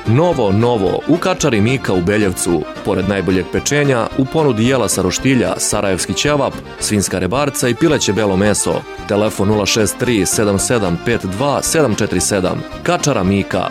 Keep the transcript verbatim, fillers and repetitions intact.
Novo, novo, u kačari Mika u Beljevcu. Pored najboljeg pečenja, u ponudi jela sa roštilja, sarajevski ćevap, svinjska rebarca i pileće belo meso. Telefon nula šest tri sedam sedam pet dva sedam četiri sedam. Kačara Mika.